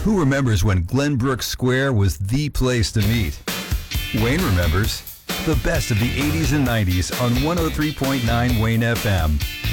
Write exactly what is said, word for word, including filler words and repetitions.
Who remembers when Glenbrook Square was the place to meet? Wayne remembers. The best of the eighties and nineties on one oh three point nine Wayne F M.